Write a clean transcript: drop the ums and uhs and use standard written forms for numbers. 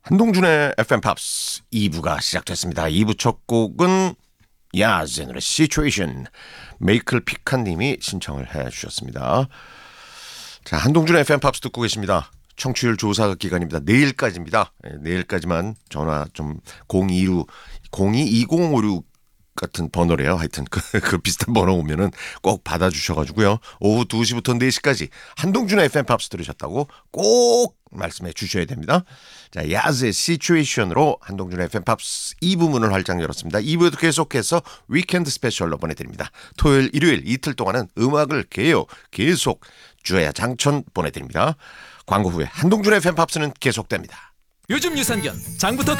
한동준의 FM 팝스 2부가 시작됐습니다. 2부 첫 곡은 야즈의 노래 Situation, 메이클 피칸님이 신청을 해주셨습니다. 자, 한동준의 FM 팝스 듣고 계십니다. 청취율 조사 기간입니다. 내일까지입니다. 내일까지만 전화 좀 022056 같은 번호래요. 하여튼 그 비슷한 번호 오면은 꼭 받아주셔가지고요. 오후 2시부터 4시까지 한동준의 FM 팝스 들으셨다고 꼭 말씀해 주셔야 됩니다. 자, 야즈의 시츄에이션으로 한동준의 FM 팝스 2부 문을 활짝 열었습니다. 2부에도 계속해서 위켄드 스페셜로 보내드립니다. 토요일, 일요일 이틀 동안은 음악을 계속 주야 장천 보내드립니다. 광고 후에 한동준의 FM 팝스는 계속됩니다. 요즘 유산균 장부터